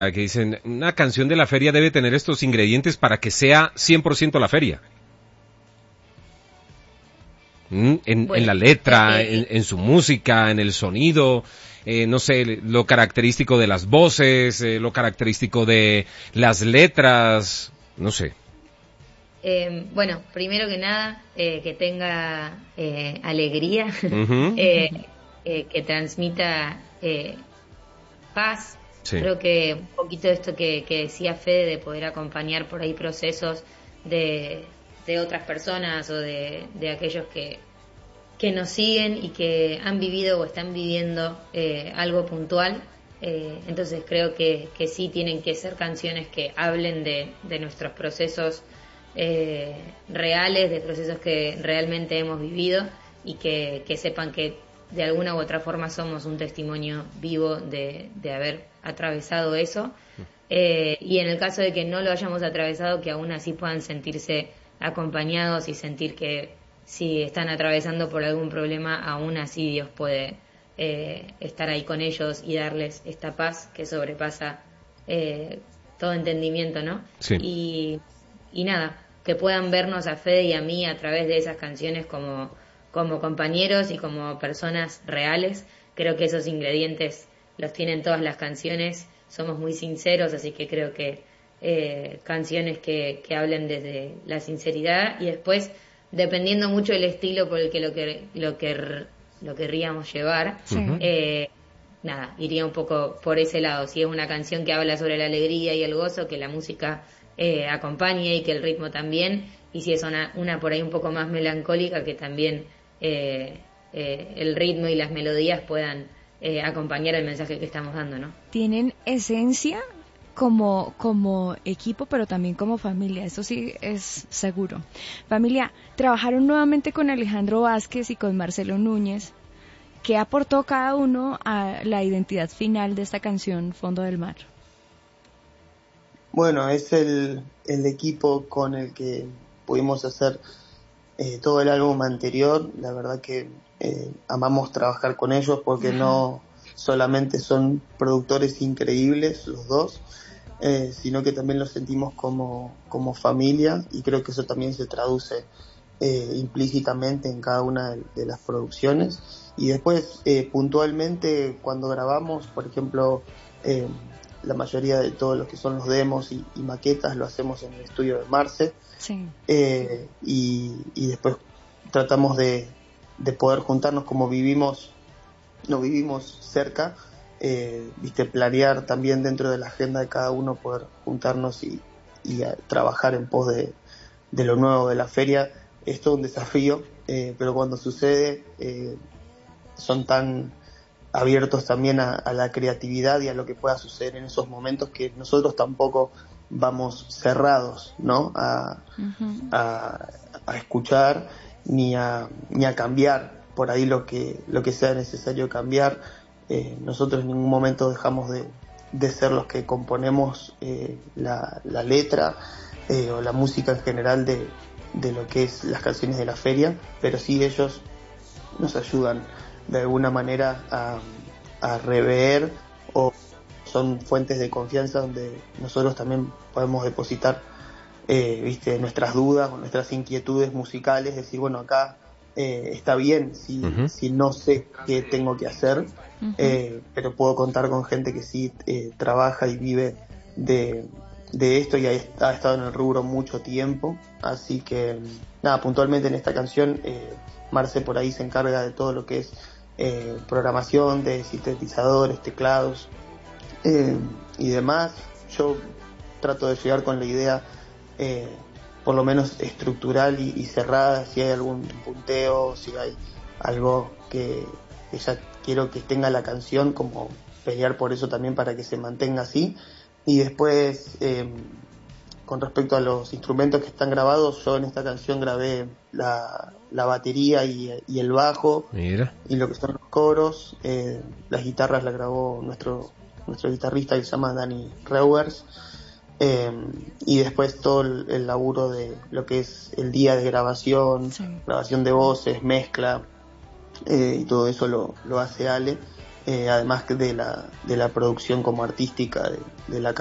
que dicen, una canción de la feria debe tener estos ingredientes para que sea 100% la feria. En la letra, en su música, en el sonido, no sé, lo característico de las voces, lo característico de las letras, no sé. Bueno, primero que nada, que tenga alegría, Uh-huh. que transmita paz. Sí. Creo que un poquito esto que decía Fede, de poder acompañar por ahí procesos de otras personas o de aquellos que nos siguen y que han vivido o están viviendo algo puntual. Entonces creo que sí tienen que ser canciones que hablen de nuestros procesos reales, de procesos que realmente hemos vivido y que sepan que de alguna u otra forma somos un testimonio vivo de haber atravesado eso, y en el caso de que no lo hayamos atravesado, que aún así puedan sentirse acompañados y sentir que si están atravesando por algún problema, aún así Dios puede estar ahí con ellos y darles esta paz que sobrepasa todo entendimiento, ¿no? Sí. Y nada, que puedan vernos a Fede y a mí a través de esas canciones como compañeros y como personas reales. Creo que esos ingredientes los tienen todas las canciones, somos muy sinceros, así que creo que canciones que hablen desde la sinceridad, y después, dependiendo mucho del estilo por el que lo querríamos llevar, nada, iría un poco por ese lado. Si es una canción que habla sobre la alegría y el gozo, que la música acompañe y que el ritmo también, y si es una por ahí un poco más melancólica, que también el ritmo y las melodías puedan acompañar el mensaje que estamos dando, ¿no? Tienen esencia como equipo, pero también como familia, eso sí es seguro. Familia, trabajaron nuevamente con Alejandro Vázquez y con Marcelo Núñez. ¿Qué aportó cada uno a la identidad final de esta canción, Fondo del Mar? Bueno, es el equipo con el que pudimos hacer todo el álbum anterior. La verdad que amamos trabajar con ellos porque no solamente son productores increíbles los dos, sino que también los sentimos como familia, y creo que eso también se traduce implícitamente en cada una de las producciones. Y después puntualmente cuando grabamos, por ejemplo, la mayoría de todo lo que son los demos y maquetas lo hacemos en el estudio de Marce. Sí. Y después tratamos de poder juntarnos, como no vivimos cerca, planear también dentro de la agenda de cada uno, poder juntarnos y trabajar en pos de lo nuevo de la feria. Es todo un desafío, pero cuando sucede son tan abiertos también a la creatividad y a lo que pueda suceder en esos momentos, que nosotros tampoco vamos cerrados, ¿no? a escuchar ni a cambiar por ahí lo que sea necesario cambiar. Nosotros en ningún momento dejamos de ser los que componemos la letra o la música en general de lo que es las canciones de la feria, pero sí ellos nos ayudan de alguna manera a rever, o son fuentes de confianza donde nosotros también podemos depositar nuestras dudas o nuestras inquietudes musicales, decir, bueno, acá está bien si no sé qué tengo que hacer, pero puedo contar con gente que sí trabaja y vive de esto y ha estado en el rubro mucho tiempo. Así que nada, puntualmente en esta canción Marce por ahí se encarga de todo lo que es programación de sintetizadores, teclados y demás. Yo trato de llegar con la idea por lo menos estructural y cerrada. Si hay algún punteo, si hay algo que ya quiero que tenga la canción, como pelear por eso también para que se mantenga así. Y después con respecto a los instrumentos que están grabados, yo en esta canción grabé la batería y el bajo. Mira. Y lo que son los coros. Las guitarras las grabó nuestro guitarrista, que se llama Dani Reuers. Y después todo el laburo de lo que es el día de grabación, grabación de voces, mezcla, y todo eso lo hace Ale. además de la producción como artística de la